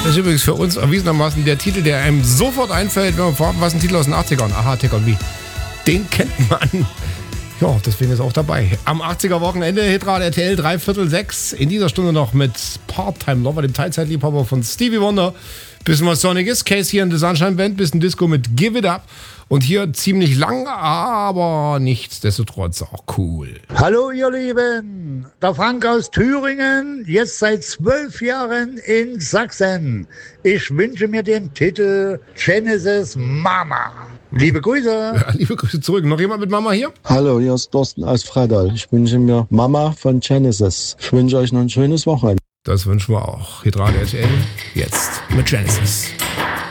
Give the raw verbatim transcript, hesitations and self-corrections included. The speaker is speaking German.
Das ist übrigens für uns erwiesenermaßen der Titel, der einem sofort einfällt, wenn man fragt, was ist ein Titel aus den achtzigern? Aha, Ticker, wie? Den kennt man. Ja, deswegen ist er auch dabei. Am achtziger-Wochenende, Hitrad R T L, dreiviertel sechs. In dieser Stunde noch mit Part-Time Lover, dem Teilzeitliebhaber von Stevie Wonder. Bisschen was Sonniges, Case hier in der Sunshine Band, bisschen Disco mit Give It Up. Und hier ziemlich lang, aber nichtsdestotrotz auch cool. Hallo ihr Lieben, der Frank aus Thüringen, jetzt seit zwölf Jahren in Sachsen. Ich wünsche mir den Titel Genesis Mama. Liebe Grüße. Ja, liebe Grüße zurück. Noch jemand mit Mama hier? Hallo, hier ist Thorsten aus Freital. Ich wünsche mir Mama von Genesis. Ich wünsche euch noch ein schönes Wochenende. Das wünschen wir auch. Hitrad R T L, jetzt mit Genesis.